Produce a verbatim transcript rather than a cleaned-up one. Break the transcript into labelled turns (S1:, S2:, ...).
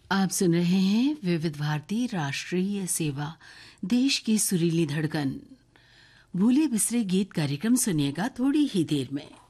S1: आप सुन रहे हैं विविध भारती राष्ट्रीय सेवा, देश की सुरीली धड़कन। भूले बिसरे गीत कार्यक्रम सुनिएगा थोड़ी ही देर में।